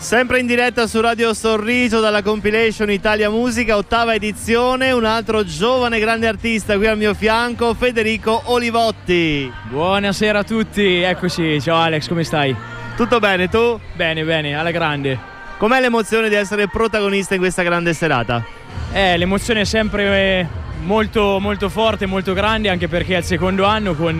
Sempre in diretta su Radio Sorriso dalla compilation Italia Musica, 8ª edizione, un altro giovane grande artista qui al mio fianco, Federico Olivotti. Buonasera a tutti, eccoci, ciao Alex, come stai? Tutto bene, tu? Bene, bene, alla grande. Com'è l'emozione di essere protagonista in questa grande serata? L'emozione è sempre molto, molto forte, molto grande, anche perché è il secondo anno con